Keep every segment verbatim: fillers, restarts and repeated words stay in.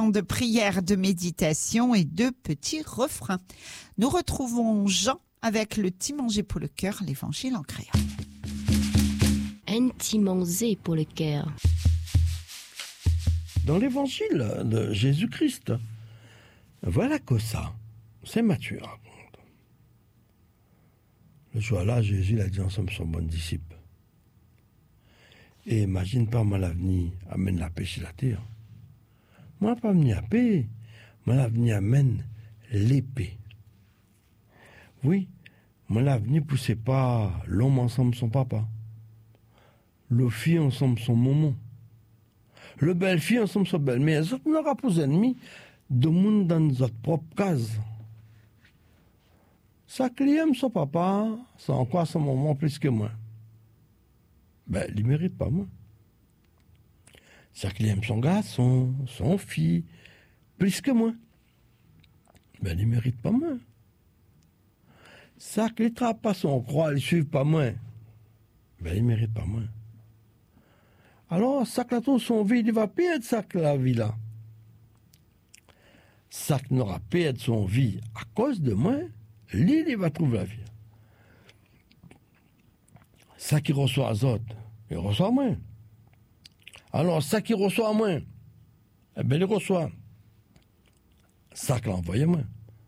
temps de prière, de méditation et de petits refrains. Nous retrouvons Jean avec le petit manger pour le cœur, l'évangile en créole. Un petit manger pour le cœur. Dans l'évangile de Jésus-Christ, voilà que ça, c'est Matthieu raconte. Le jour-là, Jésus a dit ensemble son bon disciple. Et imagine pas, moi l'avenir amène la paix sur la terre. Moi pas venir à paix, moi l'avenir amène l'épée. Oui, moi l'avenir poussait pas l'homme ensemble son papa, le fille ensemble son maman, le belle fille ensemble son belle mère. Ça n'aura pas ennemis de monde dans notre propre case. Ça qui aime son papa, c'est encore son maman plus que moi. Ben, il ne mérite pas moi. Ça qu'il aime son garçon, son fille, plus que moi. Ben, il ne mérite pas moi. Ça qu'il ne trappe pas son croix, il ne suit pas moi. Ben, il ne mérite pas moi. Alors, ça que la son vie, il va perdre ça que la vie là. Ça qui n'aura perdu son vie à cause de moi, lui, il va trouver la vie. Ça qui reçoit les autres, il reçoit moins. Alors, ça qui reçoit moins, eh bien, il reçoit. Ça qui l'envoie moins.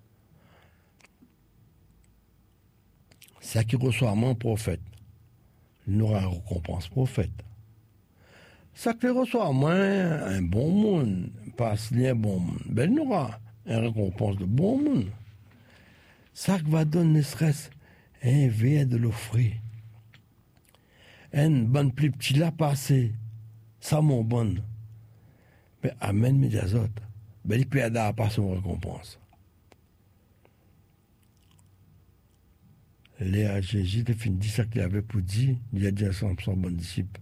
Ça qui reçoit moins prophète, il aura une récompense prophète. Ça qui reçoit moins un bon monde, pas un bon monde, ben, il aura une récompense de bon monde. Ça qui va donner ne serait-ce un verre de l'offrir. Un bon plus petit là passé, ça mon bon. Mais amène mes autres. Ben il peut avoir pas son récompense. Léa Jésus a fini ça qu'il avait pour dire, il a dit à son, son bon disciple.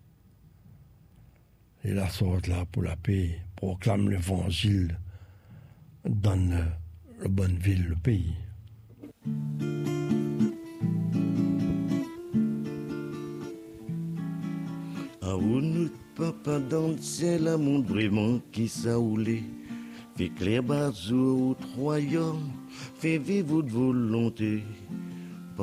Et la sorte là pour la paix, proclame l'évangile dans le, le bonne ville, le pays. Ah, où nous papa dans le ciel, à mon vraiment qui s'aoulé. Fait clair bazou au royaume, fait vivre votre volonté.